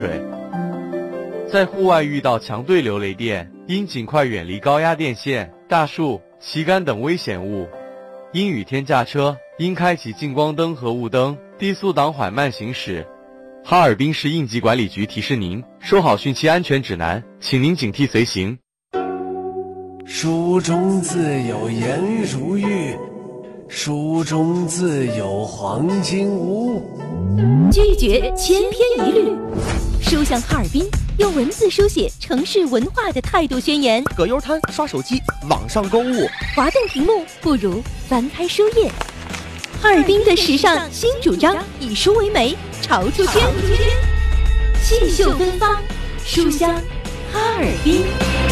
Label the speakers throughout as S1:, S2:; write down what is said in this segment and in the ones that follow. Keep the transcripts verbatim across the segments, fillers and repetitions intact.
S1: 水。在户外遇到强对流雷电，应尽快远离高压电线、大树、旗杆等危险物。因雨天驾车，应开启近光灯和雾灯，低速档缓慢行驶。哈尔滨市应急管理局提示您，收好汛期安全指南，请您警惕随行。
S2: 书中自有颜如玉，书中自有黄金屋。
S3: 拒绝千篇一律，书香哈尔滨，用文字书写城市文化的态度宣言。
S4: 葛优瘫、刷手机、网上购物，
S3: 滑动屏幕不如翻开书页。哈尔滨的时尚新主张，以书为媒，潮出圈，气秀芬芳，书香哈尔滨。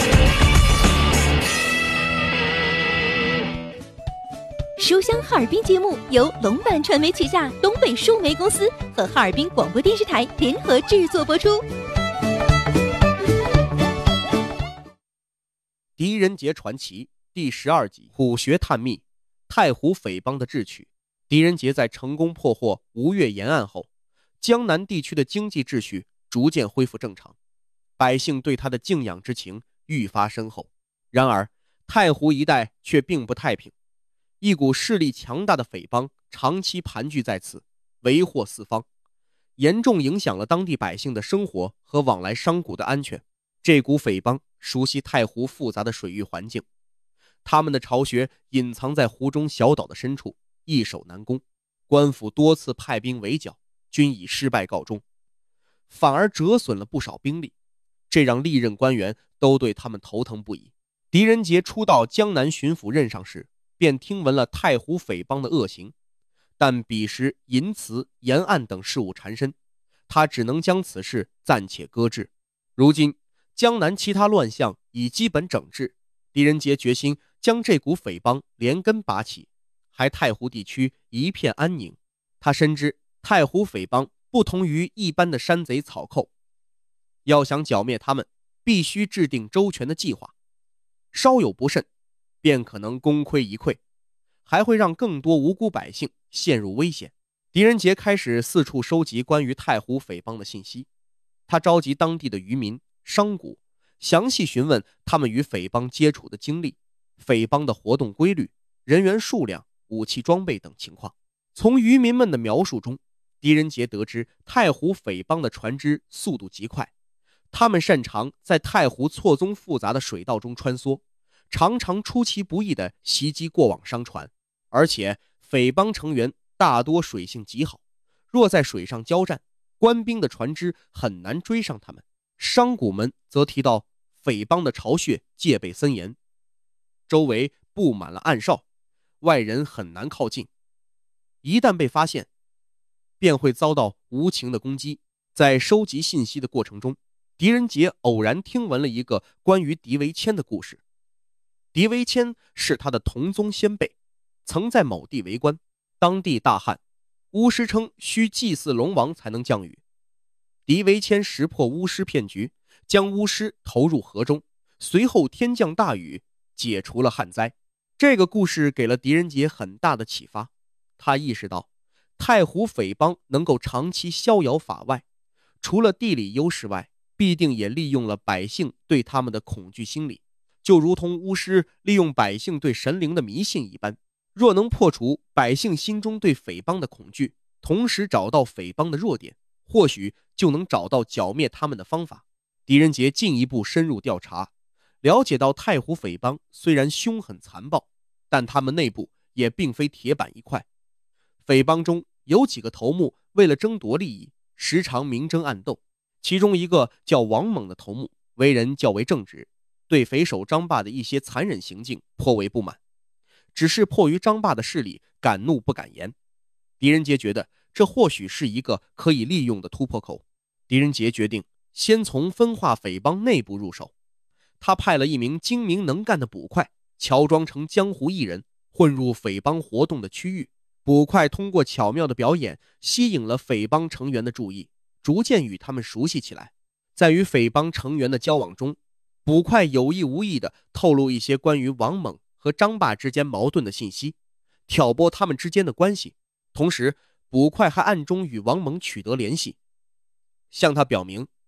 S3: 书香哈尔滨节目由龙版传媒旗下东北数媒公司和哈尔滨广播电视台联合制作播出。
S4: 狄仁杰传奇第十二集，虎穴探秘，太湖匪帮的智取。狄仁杰在成功破获吴越沿岸后，江南地区的经济秩序逐渐恢复正常，百姓对他的敬仰之情愈发深厚。然而太湖一带却并不太平，一股势力强大的匪帮长期盘踞在此，为祸四方，严重影响了当地百姓的生活和往来商贾的安全。这股匪帮熟悉太湖复杂的水域环境，他们的巢穴隐藏在湖中小岛的深处，易守难攻，官府多次派兵围剿，均以失败告终，反而折损了不少兵力，这让历任官员都对他们头疼不已。狄仁杰初到江南巡抚任上时，便听闻了太湖匪帮的恶行，但彼时淫词、沿岸等事务缠身，他只能将此事暂且搁置。如今江南其他乱象已基本整治，狄仁杰决心将这股匪帮连根拔起，还太湖地区一片安宁。他深知太湖匪帮不同于一般的山贼草寇，要想剿灭他们，必须制定周全的计划，稍有不慎便可能功亏一篑，还会让更多无辜百姓陷入危险。狄仁杰开始四处收集关于太湖匪帮的信息，他召集当地的渔民、商贾，详细询问他们与匪帮接触的经历、匪帮的活动规律、人员数量、武器装备等情况。从渔民们的描述中，狄仁杰得知太湖匪帮的船只速度极快，他们擅长在太湖错综复杂的水道中穿梭，常常出其不意地袭击过往商船，而且匪帮成员大多水性极好，若在水上交战，官兵的船只很难追上他们。商贾们则提到匪帮的巢穴戒备森严，周围布满了暗哨，外人很难靠近，一旦被发现便会遭到无情的攻击。在收集信息的过程中，狄仁杰偶然听闻了一个关于狄维谦的故事。狄维谦是他的同宗先辈，曾在某地为官，当地大旱，巫师称需祭祀龙王才能降雨。狄维谦识破巫师骗局，将巫师投入河中，随后天降大雨，解除了旱灾。这个故事给了狄仁杰很大的启发，他意识到太湖匪帮能够长期逍遥法外，除了地理优势外，必定也利用了百姓对他们的恐惧心理，就如同巫师利用百姓对神灵的迷信一般。若能破除百姓心中对匪帮的恐惧，同时找到匪帮的弱点，或许就能找到剿灭他们的方法。狄仁杰进一步深入调查，了解到太湖匪帮虽然凶狠残暴，但他们内部也并非铁板一块。匪帮中有几个头目为了争夺利益，时常明争暗斗。其中一个叫王猛的头目为人较为正直，对匪首张霸的一些残忍行径颇为不满，只是迫于张霸的势力，敢怒不敢言。狄仁杰觉得这或许是一个可以利用的突破口。狄仁杰决定先从分化匪帮内部入手。他派了一名精明能干的捕快，乔装成江湖艺人，混入匪帮活动的区域。捕快通过巧妙的表演，吸引了匪帮成员的注意，逐渐与他们熟悉起来。在与匪帮成员的交往中，捕快有意无意地透露一些关于王猛和张霸之间矛盾的信息，挑拨他们之间的关系。同时，捕快还暗中与王猛取得联系。 向他表明